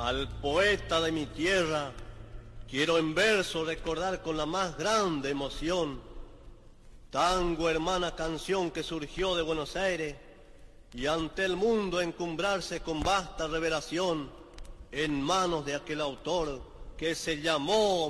Al poeta de mi tierra quiero en verso recordar con la más grande emoción. Tango, hermana canción que surgió de Buenos Aires y ante el mundo encumbrarse con vasta revelación en manos de aquel autor que se llamó